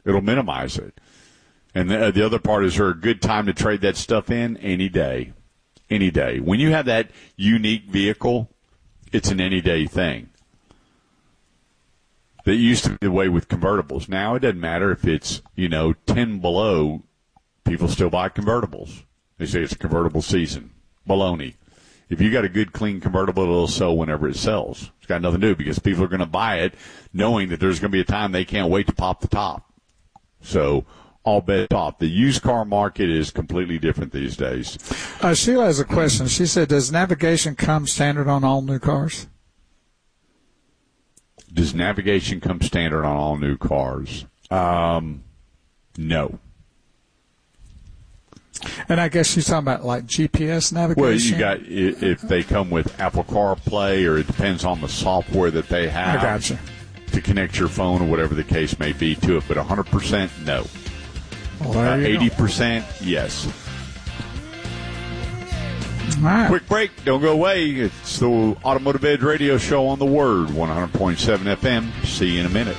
It'll minimize it. And the other part is there a good time to trade that stuff in? Any day. Any day. When you have that unique vehicle, it's an any day thing. That used to be the way with convertibles. Now it doesn't matter if it's, 10 below, people still buy convertibles. They say it's a convertible season. Baloney. If you got a good, clean convertible, it'll sell whenever it sells. It's got nothing to do because people are going to buy it knowing that there's going to be a time they can't wait to pop the top. So all bets off. The used car market is completely different these days. Sheila has a question. She said, does navigation come standard on all new cars? Does navigation come standard on all new cars? No. And I guess she's talking about like GPS navigation. Well, you got if they come with Apple CarPlay, or it depends on the software that they have. I got you. To connect your phone or whatever the case may be to it, but 100% no. Well, 80% yes. All right. Quick break. Don't go away. It's the Automotive Edge Radio Show on the Word, 100.7 FM. See you in a minute.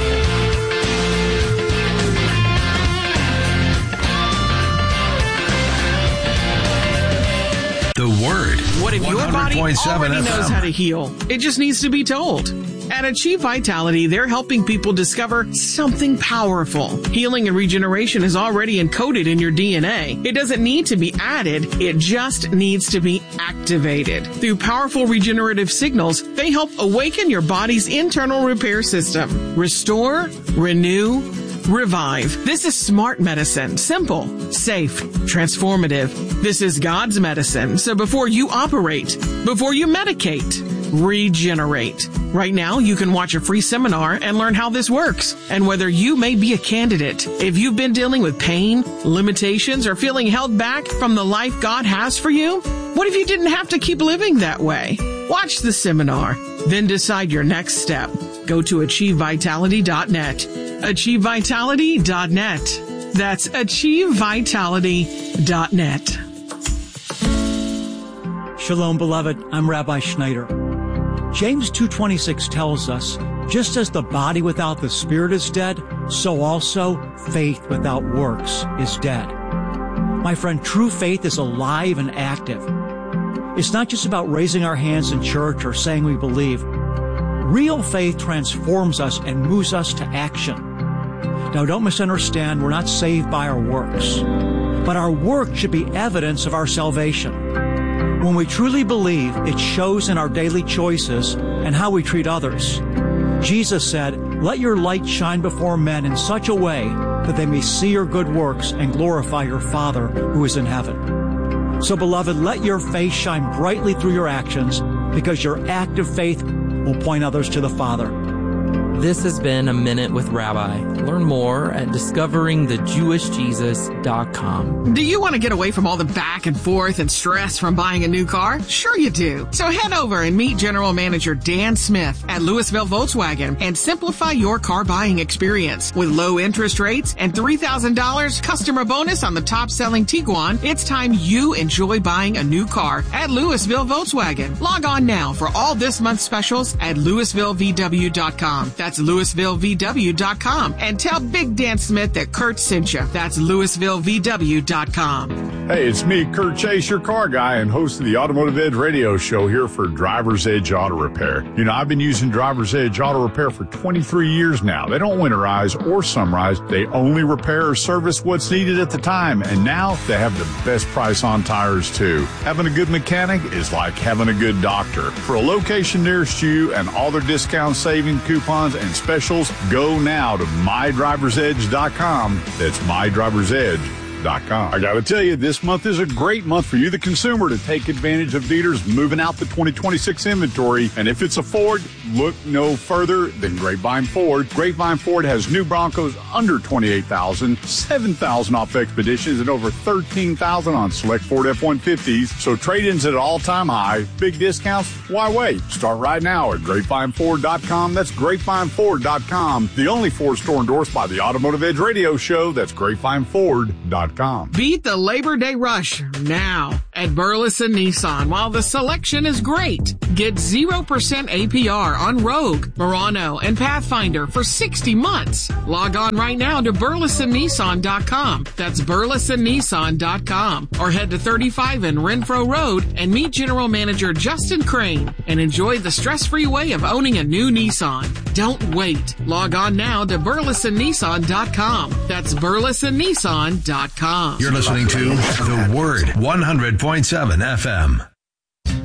The Word. What if your body already FM. knows how to heal? It just needs to be told. At Achieve Vitality, they're helping people discover something powerful. Healing and regeneration is already encoded in your DNA. It doesn't need to be added. It just needs to be activated. Through powerful regenerative signals, they help awaken your body's internal repair system. Restore, renew, revive. This is smart medicine. Simple, safe, transformative. This is God's medicine. So before you operate, before you medicate, regenerate. Right now, you can watch a free seminar and learn how this works and whether you may be a candidate. If you've been dealing with pain, limitations, or feeling held back from the life God has for you, what if you didn't have to keep living that way? Watch the seminar, then decide your next step. Go to AchieveVitality.net. AchieveVitality.net. That's AchieveVitality.net. Shalom, beloved. I'm Rabbi Schneider. James 2:26 tells us, just as the body without the spirit is dead, so also faith without works is dead. My friend, true faith is alive and active. It's not just about raising our hands in church or saying we believe. Real faith transforms us and moves us to action. Now, don't misunderstand, we're not saved by our works, but our work should be evidence of our salvation. When we truly believe, it shows in our daily choices and how we treat others. Jesus said, "Let your light shine before men in such a way that they may see your good works and glorify your Father who is in heaven." So, beloved, let your faith shine brightly through your actions, because your active faith will point others to the Father. This has been A Minute with Rabbi. Learn more at discoveringthejewishjesus.com. Do you want to get away from all the back and forth and stress from buying a new car? Sure you do. So head over and meet General Manager Dan Smith at Louisville Volkswagen and simplify your car buying experience. With low interest rates and $3,000 customer bonus on the top-selling Tiguan, it's time you enjoy buying a new car at Louisville Volkswagen. Log on now for all this month's specials at LouisvilleVW.com. That's LouisvilleVW.com. And tell Big Dan Smith that Kurt sent you. That's LouisvilleVW.com. Hey, it's me, Kurt Chase, your car guy and host of the Automotive Edge Radio Show here for Driver's Edge Auto Repair. You know, I've been using Driver's Edge Auto Repair for 23 years now. They don't winterize or summerize. They only repair or service what's needed at the time. And now they have the best price on tires, too. Having a good mechanic is like having a good doctor. For a location nearest you and all their discount saving coupons and specials, go now to mydriversedge.com. That's mydriversedge.com. I got to tell you, this month is a great month for you, the consumer, to take advantage of dealers moving out the 2026 inventory. And if it's a Ford, look no further than Grapevine Ford. Grapevine Ford has new Broncos under $28,000, $7,000 off Expeditions, and over $13,000 on select Ford F-150s. So trade-ins at an all-time high. Big discounts? Why wait? Start right now at GrapevineFord.com. That's GrapevineFord.com. The only Ford store endorsed by the Automotive Edge Radio Show. That's GrapevineFord.com. Beat the Labor Day rush now at at Burleson Nissan while the selection is great. Get 0% APR on Rogue, Murano, and Pathfinder for 60 months. Log on right now to BurlesonNissan.com. That's BurlesonNissan.com. Or head to 35 in Renfro Road and meet General Manager Justin Crane and enjoy the stress-free way of owning a new Nissan. Don't wait. Log on now to BurlesonNissan.com. That's BurlesonNissan.com. You're listening to The Word, 100.7 FM.